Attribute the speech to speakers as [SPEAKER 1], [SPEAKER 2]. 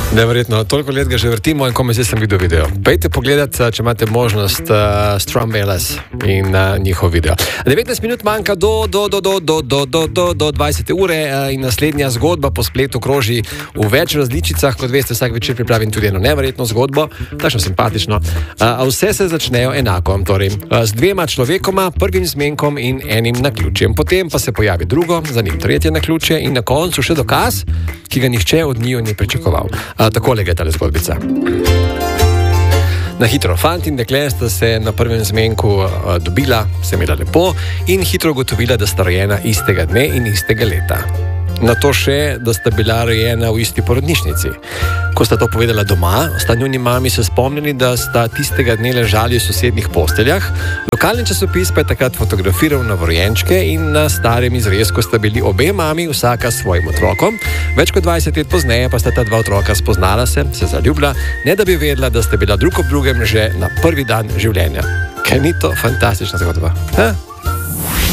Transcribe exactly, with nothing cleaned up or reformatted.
[SPEAKER 1] Neverjetno, toliko let ga že vrtimo in komaj zdaj sem videl video. Pejte pogledat, če imate možnost, uh, Strumvelas in uh, njihov video. devetnajst minut manjka do, do, do, do, do, do, do, do, do dvajsete ure uh, in naslednja zgodba po spletu kroži v več različicah. Kot veste, vsak večer pripravim tudi eno neverjetno zgodbo, takšno simpatično. Uh, vse se začnejo enako, torej uh, z dvema človekoma, prvim zmenkom in enim naključjem. Potem pa se pojavi drugo, za njim tretje naključje in na koncu še dokaz, ki ga nihče od njiju ni pričakoval. Uh, takole je tale zgodbica. Na hitro, fant in dekle sta se na prvem zmenku uh, dobila, se imela lepo in hitro ugotovila, da sta rojena istega dne in istega leta. Na to še, da sta bila rojena v isti porodnišnici. Ko sta to povedala doma, sta njuni mami se spomnili, da sta tistega dne ležali v sosednjih posteljah. Lokalni časopis pa je takrat fotografiral novorojenčke in na starem izrezku sta bili obe mami, vsaka s svojim otrokom. Več kot dvajset let pozneje pa sta ta dva otroka spoznala se, se zaljubila, ne da bi vedela, da sta bila drug ob drugem že na prvi dan življenja. Kaj ni to fantastična zgodba? Ha?